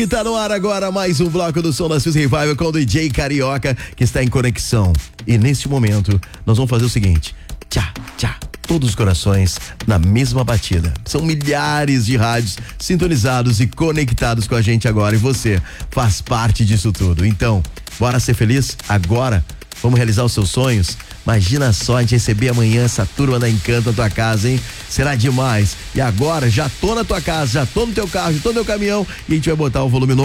E tá no ar agora mais um bloco do Som da Suzy Revival com o DJ Carioca, que está em conexão. E neste momento, nós vamos fazer o seguinte: tchá, tchá, todos os corações na mesma batida. São milhares de rádios sintonizados e conectados com a gente agora. E você faz parte disso tudo. Então, bora ser feliz agora? Vamos realizar os seus sonhos? Imagina só a gente receber amanhã essa turma da Encanto na tua casa, hein? Será demais. E agora, já tô na tua casa, já tô no teu carro, já tô no teu caminhão e a gente vai botar o volume novo.